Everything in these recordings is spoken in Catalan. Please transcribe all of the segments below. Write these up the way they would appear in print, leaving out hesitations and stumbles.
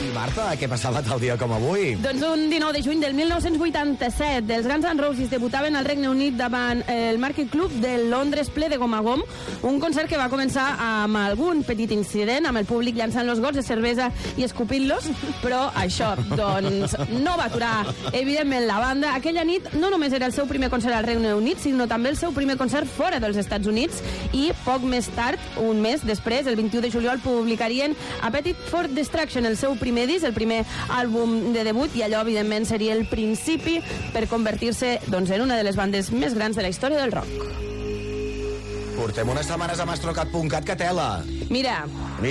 Marta, què passava tal dia com avui? Doncs un 19 de juny del 1987, els Guns N' Roses debutaven al Regne Unit davant el Market Club de Londres ple de gom a gom, un concert que va començar amb algun petit incident, amb el públic llançant los gots de cervesa i escupint-los, però això, doncs, no va aturar, evidentment, la banda. Aquella nit no només era el seu primer concert al Regne Unit, sinó també el seu primer concert fora dels Estats Units, i poc més tard, un mes després, el 21 de juliol, publicarien Appetite for Destruction, el seu primer disc, el primer àlbum de debut, i allò, evidentment, seria el principi per convertir-se, doncs, en una de les bandes més grans de la història del rock. Portem unes setmanes a mastrocat.cat, que tela. Mira,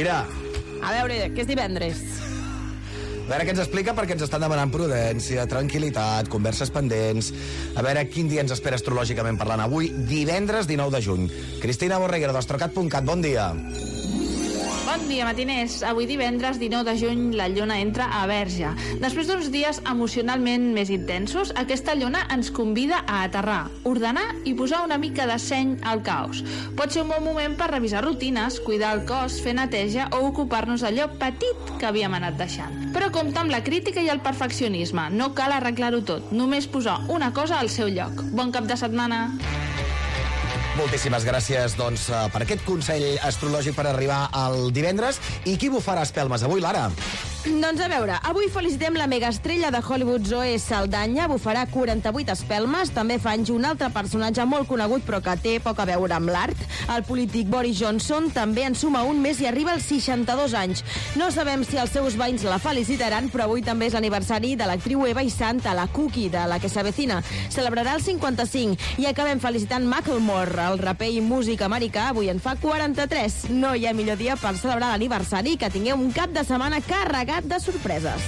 a veure, que és divendres. A veure què ens explica, perquè ens estan demanant prudència, tranquil·litat, converses pendents. A veure quin dia ens espera astrològicament parlant avui, divendres 19 de juny. Cristina Borreguera, d'astrocat.cat, bon dia. Bon dia, matiners. Avui divendres 19 de juny la lluna entra a Verge. Després d'uns dies emocionalment més intensos, aquesta lluna ens convida a aterrar, ordenar i posar una mica de seny al caos. Pot ser un bon moment per revisar rutines, cuidar el cos, fer neteja o ocupar-nos d'allò petit que havíem anat deixant. Però compta amb la crítica i el perfeccionisme. No cal arreglar-ho tot, només posar una cosa al seu lloc. Bon cap de setmana! Moltíssimes gràcies, doncs, per aquest consell astrològic per arribar al divendres. I qui bufarà espelmes avui, Lara? Doncs a veure, avui felicitem la megaestrella de Hollywood Zoe Saldana, bufarà 48 espelmes. També fa anys un altre personatge molt conegut però que té poc a veure amb l'art. El polític Boris Johnson també en suma un més i arriba als 62 anys. No sabem si els seus veïns la felicitaran, però avui també és l'aniversari de l'actriu Eva i Santa, la Cookie, de la que s'avecina. Celebrarà el 55. I acabem felicitant Macklemore, el raper i músic americà, avui en fa 43. No hi ha millor dia per celebrar l'aniversari que tingueu un cap de setmana carregat de sorpreses.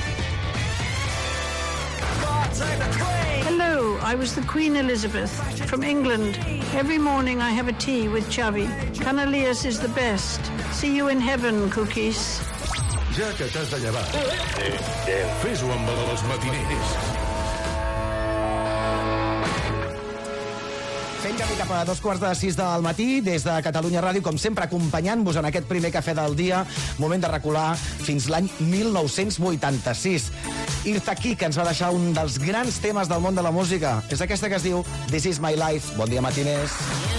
Hello, I was the Queen Elizabeth from England. Every morning I have a tea with Chubby. Canaleas is the best. See you in heaven, cookies. Ja que t'has de llevar, fes-ho amb els matiners. Fent camí cap a 2:45 del matí, des de Catalunya Ràdio, com sempre, acompanyant-vos en aquest primer cafè del dia. Moment de recular fins l'any 1986. Eartha Kitt, que ens va deixar un dels grans temes del món de la música. És aquesta que es diu This Is My Life. Bon dia, matiners.